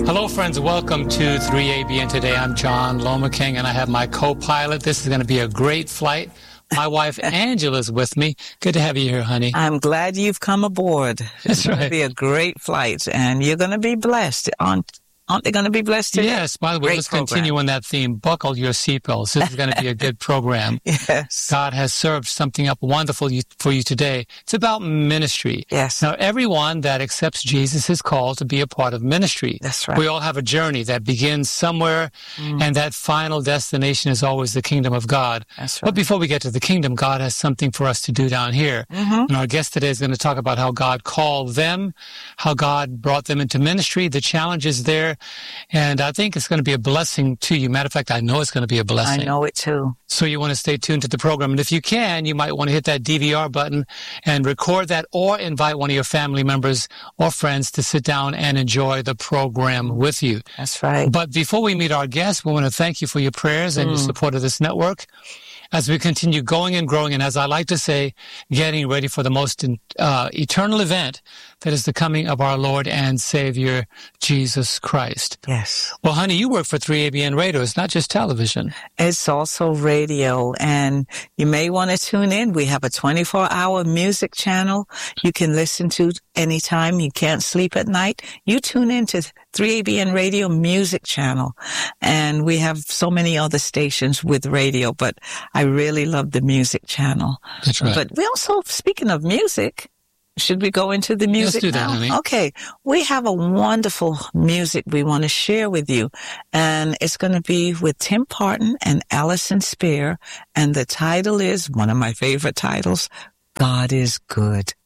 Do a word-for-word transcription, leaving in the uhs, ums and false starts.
Hello, friends. Welcome to three A B N. Today, I'm John Lomaking, and I have my co-pilot. This is going to be a great flight. My wife, Angela's with me. Good to have you here, honey. I'm glad you've come aboard. It's That's going right. to be a great flight, and you're going to be blessed. Aren't, aren't they going to be blessed today? Yes. By the way, Great let's program. continue on that theme. Buckle your seatbelts. This is going to be a good program. Yes. God has served something up wonderful you- for you today. It's about ministry. Yes. Now, everyone that accepts Jesus is called to be a part of ministry. That's right. We all have a journey that begins somewhere, Mm. and that final destination is always the kingdom of God. That's But right. before we get to the kingdom, God has something for us to do down here. Mm-hmm. And our guest today is going to talk about how God called them, how God brought them into ministry, the challenges there. And I think it's going to be a blessing to you. Matter of fact, I know it's going to be a I blessing. know it too. So you want to stay tuned to the program. And if you can, you might want to hit that D V R button and record that, or invite one of your family members or friends to sit down and enjoy the program with you. That's right. But before we meet our guests, we want to thank you for your prayers and your Mm. support of this network as we continue going and growing. And as I like to say, getting ready for the most uh, eternal event that is the coming of our Lord and Savior, Jesus Christ. Yes. Well, honey, you work for three A B N Radio. It's not just television. It's also radio, and you may want to tune in. We have a twenty-four hour music channel you can listen to anytime. You can't sleep at night. You tune in to three A B N Radio Music Channel, and we have so many other stations with radio, but I really love the music channel. That's right. But we also, speaking of music, should we go into the music do that, now? honey. Okay. We have a wonderful music we want to share with you. And it's going to be with Tim Parton and Allison Spear. And the title is one of my favorite titles, God is Good.